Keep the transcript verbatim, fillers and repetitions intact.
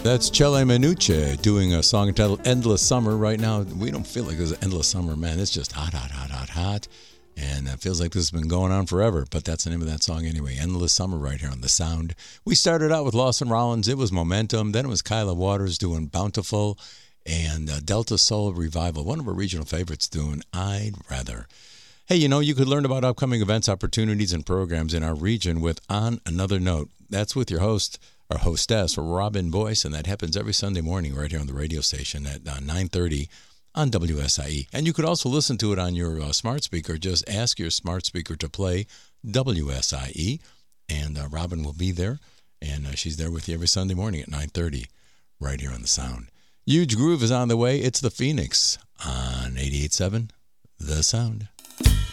That's Celle Menuche doing a song entitled Endless Summer. Right now, we don't feel like it's endless summer, man. It's just hot, hot, hot, hot, hot. And it feels like this has been going on forever. But that's the name of that song anyway. Endless Summer right here on The Sound. We started out with Lawson Rollins. It was Momentum. Then it was Kyla Waters doing Bountiful. And uh, Delta Soul Revival, one of our regional favorites, doing I'd Rather. Hey, you know, you could learn about upcoming events, opportunities, and programs in our region with On Another Note. That's with your host, our hostess, Robin Boyce, and that happens every Sunday morning right here on the radio station at uh, nine thirty on W S I E. And you could also listen to it on your uh, smart speaker. Just ask your smart speaker to play W S I E, and uh, Robin will be there, and uh, she's there with you every Sunday morning at nine thirty right here on The Sound. Huge Groove is on the way. It's the Phoenix on eighty-eight point seven The Sound.